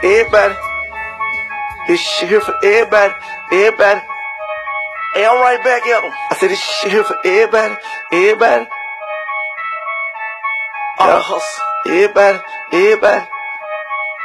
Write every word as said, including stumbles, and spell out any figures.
everybody. This shit here for everybody, everybody. Hey, I'm right back at 'em. I said this shit here for everybody, everybody. All the hustle, everybody, everybody.